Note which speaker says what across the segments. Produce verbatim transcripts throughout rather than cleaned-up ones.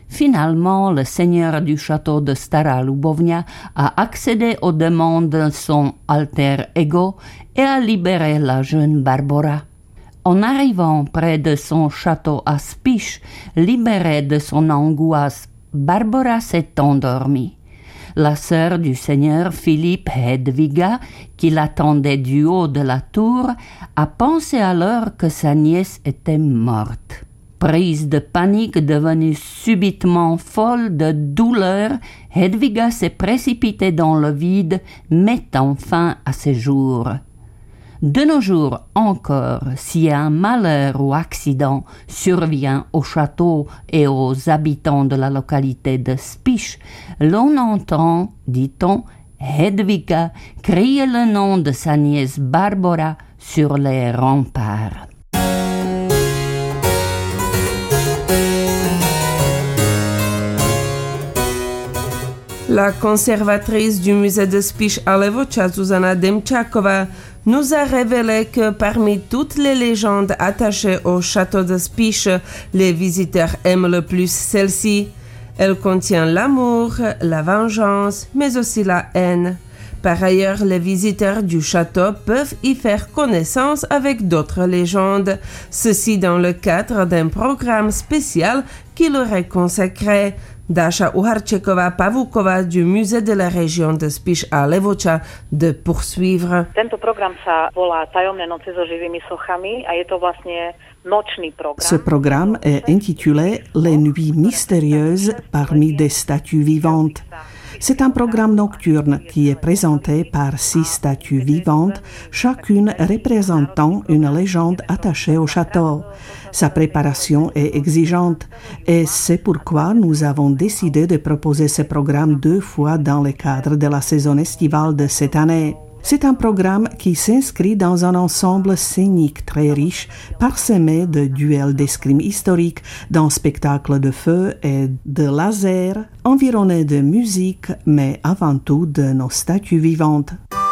Speaker 1: Finalement, le seigneur du château de Stará Ľubovňa a accédé aux demandes de son alter ego et a libéré la jeune Barbora. En arrivant près de son château à Spiš, libérée de son angoisse, Barbora s'est endormie. La sœur du seigneur Philippe Hedviga, qui l'attendait du haut de la tour, a pensé alors que sa nièce était morte. Prise de panique, devenue subitement folle de douleur, Hedviga s'est précipitée dans le vide, mettant fin à ses jours. De nos jours encore, si un malheur ou accident survient au château et aux habitants de la localité de Spiš, l'on entend, dit-on, Hedviga crier le nom de sa nièce Barbora sur les remparts.
Speaker 2: La conservatrice du musée de Spiš à Levoča, Zuzana Demčáková, nous a révélé que parmi toutes les légendes attachées au château de Spiš, les visiteurs aiment le plus celle-ci. Elle contient l'amour, la vengeance, mais aussi la haine. Par ailleurs, les visiteurs du château peuvent y faire connaissance avec d'autres légendes, ceci dans le cadre d'un programme spécial qui leur est consacré. Dáša Uharčeková-Pavúková du musée de la région de Spiš a Levoča de poursuivre.
Speaker 3: Tento program sa volá Tajomné noci so živými sochami a je to vlastne nočný program.
Speaker 4: Ce programme est intitulé Les nuits mystérieuses parmi des statues vivantes. C'est un programme nocturne qui est présenté par six statues vivantes, chacune représentant une légende attachée au château. Sa préparation est exigeante et c'est pourquoi nous avons décidé de proposer ce programme deux fois dans le cadre de la saison estivale de cette année. C'est un programme qui s'inscrit dans un ensemble scénique très riche, parsemé de duels d'escrime historique, d'un spectacle de feu et de laser, environné de musique, mais avant tout de nos statues vivantes.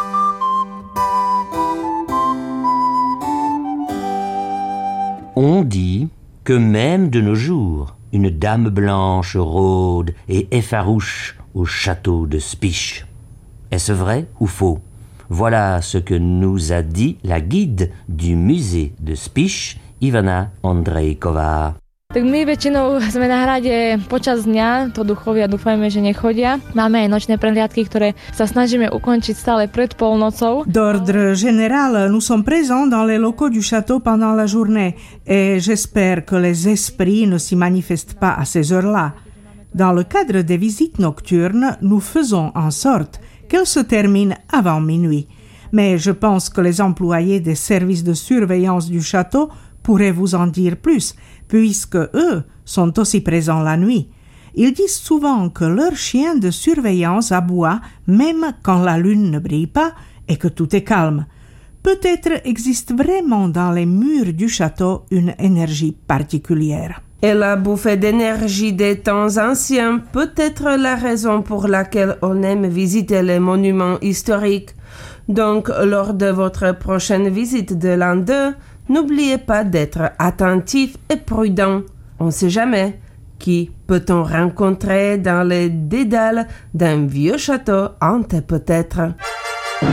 Speaker 5: On dit que même de nos jours, une dame blanche rôde et effarouche au château de Spiš. Est-ce vrai ou faux? Voilà ce que nous a dit la guide du musée de Spiš, Ivana Ondrejková.
Speaker 6: Tak my väčšinou sme na hrade počas dňa, to duchovia dúfajme, že nechodia. Máme aj nočné prehliadky, ktoré sa snažíme ukončiť stále pred polnocou.
Speaker 7: D'ordre général, nous sommes présents dans les locaux du château pendant la journée et j'espère que les esprits ne s'y manifestent pas à ces heures-là. Dans le cadre des visites nocturnes, nous faisons en sorte qu'elle se termine avant minuit. Mais je pense que les employés des services de surveillance du château pourraient vous en dire plus, puisque eux sont aussi présents la nuit. Ils disent souvent que leur chien de surveillance aboie même quand la lune ne brille pas et que tout est calme. Peut-être existe vraiment dans les murs du château une énergie particulière.
Speaker 2: Et la bouffée d'énergie des temps anciens peut être la raison pour laquelle on aime visiter les monuments historiques. Donc, lors de votre prochaine visite de l'an deux, n'oubliez pas d'être attentif et prudent. On ne sait jamais. Qui peut-on rencontrer dans les dédales d'un vieux château hanté peut-être?